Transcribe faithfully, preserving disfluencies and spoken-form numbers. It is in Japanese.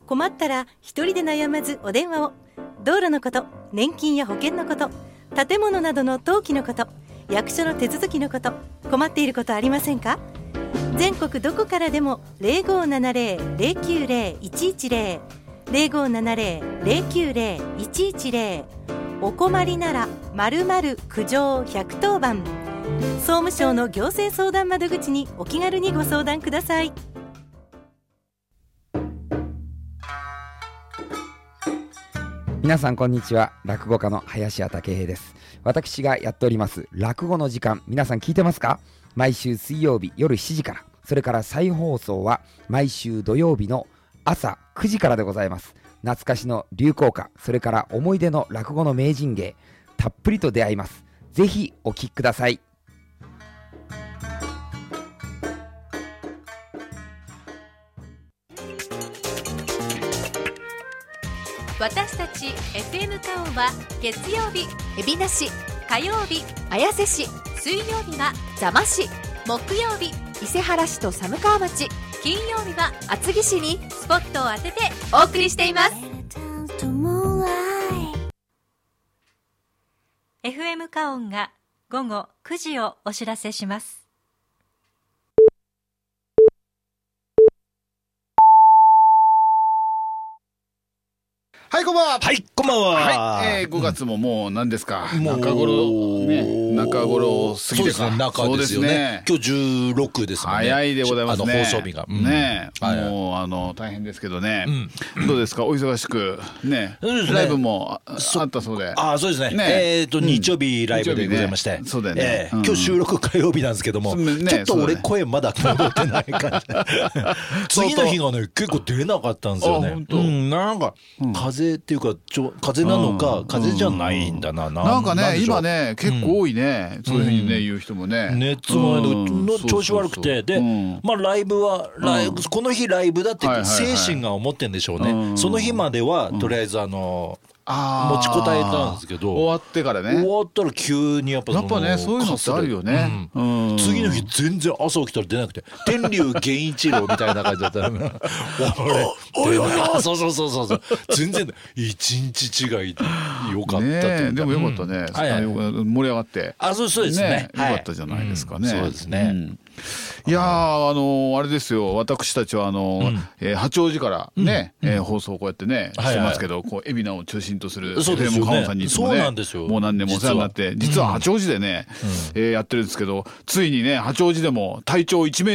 困ったら一人で悩まずお電話を。道路のこと、年金や保険のこと、建物などの登記のこと、役所の手続きのこと、困っていることありませんか？全国どこからでも ゼロごーななゼロ ゼロきゅうゼロ いちいちゼロ ゼロごーななゼロ ゼロきゅうゼロ いちいちゼロ。お困りなら〇〇苦情ひゃくとおばん。総務省の行政相談窓口にお気軽にご相談ください。 皆さんこんにちは。落語家の林家武平です。私がやっております落語の時間、皆さん聞いてますか？毎週水曜日夜しちじから、それから再放送は毎週土曜日の朝くじからでございます。懐かしの流行歌、それから思い出の落語の名人芸、たっぷりと出会います。ぜひお聞きください。 私たち エフエム カオは月曜日海老名市、火曜日綾瀬市、水曜日は座間市、木曜日伊勢原市と寒川町、金曜日は厚木市にスポットを当ててお送りしています。 エフエム カオンが午後くじをお知らせします。 はい、こんばんは。 はい、こんばんは。 はい、えー、ごがつももう何ですか、うん、中頃ね、中頃を過ぎてか、 そうですね、中ですよね。今日じゅうろくですもんね。 早いでございますね。 あの放送日が、 うん、ね、はい、もうあの大変ですけどね、うん、どうですか、お忙しくね、ね、ライブも あ, あったそうで。 あ、そうですね、ね、えーと、うん、日曜日ライブでございまして、ね、 そうだよね、えーうん、今日収録火曜日なんですけども、ね、ちょっと俺声まだ戻ってない感じ次の日がね結構出なかったんですよね。うん、なんか、うん、風邪っていうかちょ風邪なのか、うん、風邪じゃないんだな、うん、な, なんかね今ね結構多いね、うん、そういうふうにね、うん、言う人もね、 熱もの調子悪くて、で、うん、まあライブはライブ、うん、この日ライブだって精神が思ってんでしょうね、はいはいはい、その日まではとりあえずあの持ちこたえたんですけど、 終わってからね、 終わったら急にやっぱそのやっぱねそういうのってあるよね、 うんうん、次の日全然朝起きたら出なくて天竜源一郎みたいな感じだったらおいおいそうそうそうそうそう全然一日違いでよかったね。でもよかったね、うん、はいはい、盛り上がって、 あ、そうそうですね、 ね、よかったじゃないですかね、 うん、そうですね、うん、 いやー、あのー、あれですよ、私たちはあのーうん、えー、八王子からね、うん、えー、放送をこうやってね、してますけど、こう海老名を中心とする エフエム カオンさんにいつもね、もう何年もお世話になって、実は八王子でね、うん、えー、やってるんですけど、ついにね八王子でも体長いちメートル